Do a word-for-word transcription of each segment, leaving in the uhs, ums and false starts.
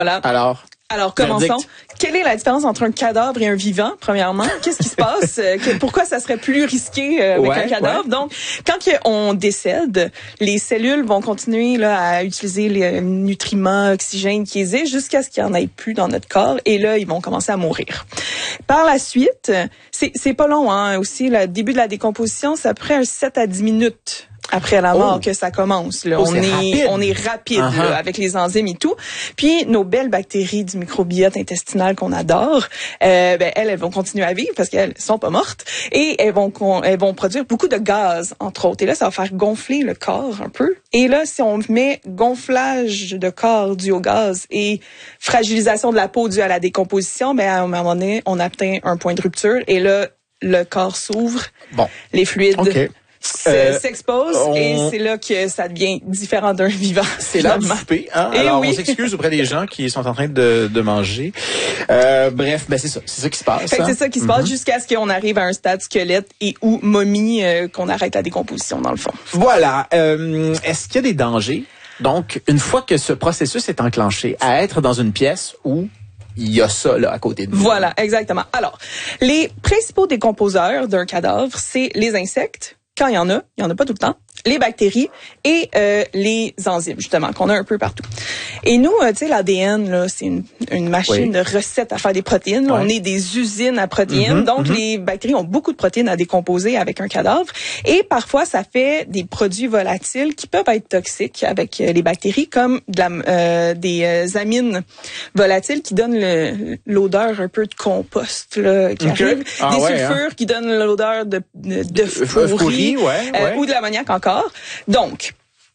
Voilà. Alors? Alors, commençons. Verdict. Quelle est la différence entre un cadavre et un vivant, premièrement? Qu'est-ce qui se passe? que, pourquoi ça serait plus risqué euh, avec ouais, un cadavre? Ouais. Donc, quand on décède, les cellules vont continuer là, à utiliser les nutriments, oxygène qui existent jusqu'à ce qu'il n'y en ait plus dans notre corps. Et là, ils vont commencer à mourir. Par la suite, c'est, c'est pas long, hein. Aussi, le début de la décomposition, c'est après un sept à dix minutes. Après la mort oh. que ça commence. Là. Oh, on, est, on est rapide uh-huh. là, avec les enzymes et tout. Puis nos belles bactéries du microbiote intestinal qu'on adore, euh, ben, elles, elles vont continuer à vivre parce qu'elles sont pas mortes. Et elles vont, elles vont produire beaucoup de gaz, entre autres. Et là, ça va faire gonfler le corps un peu. Et là, si on met gonflage de corps dû au gaz et fragilisation de la peau due à la décomposition, ben, à un moment donné, on atteint un point de rupture. Et là, le corps s'ouvre. Bon. Les fluides... Okay. Euh, s'expose on... et c'est là que ça devient différent d'un vivant. C'est là du souper, hein? Et Alors, oui. on s'excuse auprès des gens qui sont en train de, de manger. Euh, bref, ben c'est ça. C'est ça qui se passe. Fait que hein? C'est ça qui se passe mm-hmm. jusqu'à ce qu'on arrive à un stade squelette et ou momie, euh, qu'on arrête la décomposition, dans le fond. Voilà. Euh, est-ce qu'il y a des dangers? Donc, une fois que ce processus est enclenché, à être dans une pièce où il y a ça là à côté de nous. Voilà, exactement. Alors, les principaux décomposeurs d'un cadavre, c'est les insectes. Quand il y en a, il y en a pas tout le temps, les bactéries et euh, les enzymes, justement, qu'on a un peu partout. Et nous, euh, tu sais, l'A D N, là, c'est une, une machine oui. de recettes à faire des protéines. Ouais. On est des usines à protéines. Mm-hmm, donc, mm-hmm. les bactéries ont beaucoup de protéines à décomposer avec un cadavre. Et parfois, ça fait des produits volatiles qui peuvent être toxiques avec les bactéries, comme de la, euh, des euh, amines volatiles qui donnent le, l'odeur un peu de compost là, qui okay. arrive. Ah, des ouais, sulfures hein. qui donnent l'odeur de, de, de fourrie, ouais, ouais. Euh, ou de l'ammoniac encore. Donc,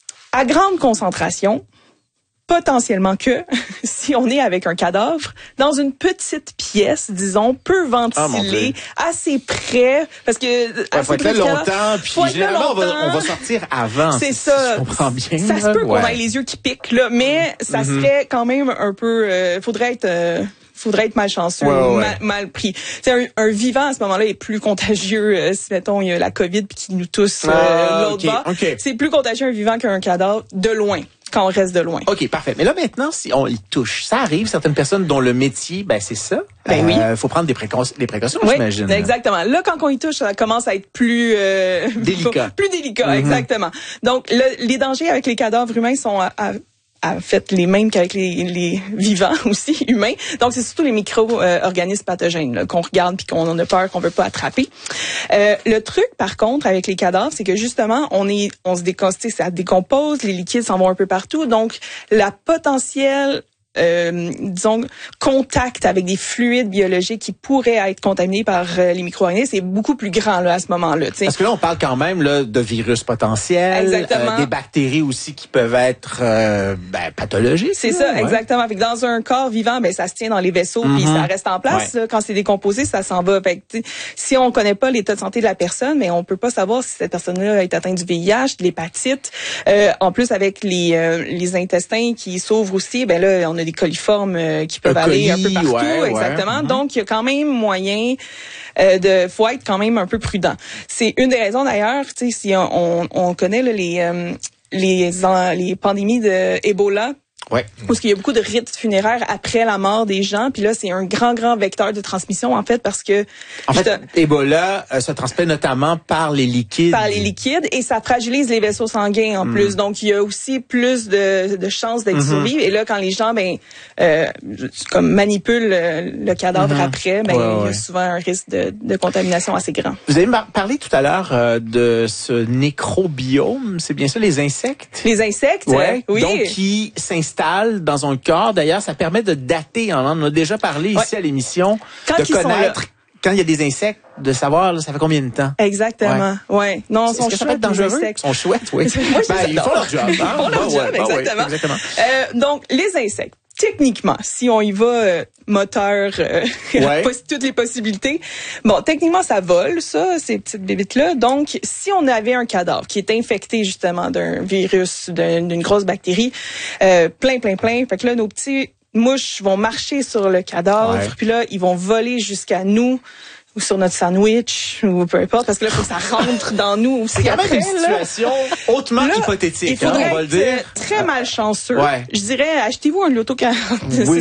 à grande concentration, potentiellement que, si on est avec un cadavre, dans une petite pièce, disons, peu ventilée, oh, assez près, parce que... Il ouais, faut être là longtemps, puis généralement, on va, on va sortir avant. C'est si, ça. Si je comprends bien. Ça se peut ouais. qu'on ait les yeux qui piquent, là, mais ça mm-hmm. serait quand même un peu... Euh, faudrait être... Euh, faudrait être malchanceux, ouais, ouais. Mal, mal pris. C'est un, un vivant à ce moment-là est plus contagieux. Euh, si mettons il y a la COVID puis qui nous tousse euh, ah, l'autre okay, bas, okay. c'est plus contagieux un vivant qu'un cadavre de loin. Quand on reste de loin. OK, parfait. Mais là, maintenant, si on y touche, ça arrive, certaines personnes dont le métier, ben c'est ça. Ben euh, oui. Il faut prendre des, précautions, des précautions, oui, j'imagine. Exactement. Là, quand on y touche, ça commence à être plus... Euh, délicat. plus délicat, mm-hmm. exactement. Donc, le, les dangers avec les cadavres humains sont... À, à, en fait les mêmes qu'avec les, les vivants aussi, humains. Donc, c'est surtout les micro-organismes pathogènes là, qu'on regarde puis qu'on en a peur, qu'on veut pas attraper. Euh, le truc, par contre, avec les cadavres, c'est que justement, on est, on se décompose, ça décompose, les liquides s'en vont un peu partout. Donc, la potentielle Euh, disons, contact avec des fluides biologiques qui pourraient être contaminés par euh, les micro-organismes, c'est beaucoup plus grand là, à ce moment-là. T'sais. Parce que là, on parle quand même là, de virus potentiels, euh, des bactéries aussi qui peuvent être euh, ben, pathologiques. C'est là, ça, ouais. exactement. Fait que dans un corps vivant, ben ça se tient dans les vaisseaux puis mm-hmm. ça reste en place. Ouais. Là, quand c'est décomposé, ça s'en va. Fait que, si on connaît pas l'état de santé de la personne, mais on peut pas savoir si cette personne-là est atteinte du V I H, de l'hépatite. Euh, en plus, avec les euh, les intestins qui s'ouvrent aussi, ben là, on a des coliformes euh, qui peuvent un aller colis, un peu partout, ouais, exactement. Ouais. Mm-hmm. Donc, il y a quand même moyen euh, de, faut être quand même un peu prudent. C'est une des raisons d'ailleurs, tu sais, si on, on, on connaît là, les euh, les les pandémies de Ebola. Ouais. Parce qu'il y a beaucoup de rites funéraires après la mort des gens, puis là c'est un grand grand vecteur de transmission en fait parce que en fait te... Ebola euh, se transmet notamment par les liquides. Par les liquides et ça fragilise les vaisseaux sanguins en mm. plus, donc il y a aussi plus de, de chances d'être mm-hmm. survivre. Et là quand les gens ben euh, comme manipulent le, le cadavre mm-hmm. après, ben ouais, il y a ouais. souvent un risque de, de contamination assez grand. Vous avez parlé tout à l'heure euh, de ce nécrobiome, c'est bien ça, les insectes. Les insectes, ouais. oui. Donc qui s'installent dans un corps. D'ailleurs, ça permet de dater. On en a déjà parlé ouais. ici à l'émission. Quand de connaître, quand il y a des insectes, de savoir là, ça fait combien de temps. Exactement. Ouais. ouais. Non, ils sont chouettes, dangereux. Ils sont chouettes, oui. Moi, ben, ils font leur job. Hein? Ils font leur job, ouais, exactement. Ouais, exactement. Euh, donc, les insectes. Techniquement, si on y va euh, moteur, euh, ouais. toutes les possibilités. Bon, techniquement, ça vole, ça, ces petites bébites-là. Donc, si on avait un cadavre qui est infecté justement d'un virus, d'un, d'une grosse bactérie, euh, plein, plein, plein, fait que là, nos petits mouches vont marcher sur le cadavre, ouais. puis là, ils vont voler jusqu'à nous, ou sur notre sandwich, ou peu importe, parce que là, il faut que ça rentre dans nous aussi. C'est quand après, même une situation là, hautement là, hypothétique, il faudrait hein, on va le dire. Très malchanceux. Ouais. Je dirais, achetez-vous un Loto quarante. Oui.